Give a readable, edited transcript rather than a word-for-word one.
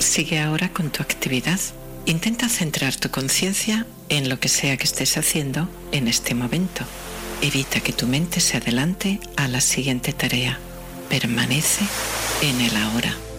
Sigue ahora con tu actividad. Intenta centrar tu conciencia en lo que sea que estés haciendo en este momento. Evita que tu mente se adelante a la siguiente tarea. Permanece en el ahora.